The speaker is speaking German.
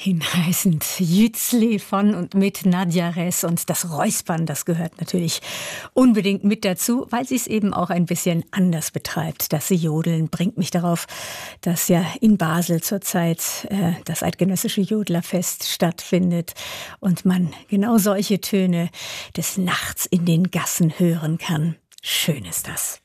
Hinreißend. Jützli von und mit Nadja Ress, und das Räuspern, das gehört natürlich unbedingt mit dazu, weil sie es eben auch ein bisschen anders betreibt. Das Jodeln bringt mich darauf, dass ja in Basel zurzeit das Eidgenössische Jodlerfest stattfindet und man genau solche Töne des Nachts in den Gassen hören kann. Schön ist das.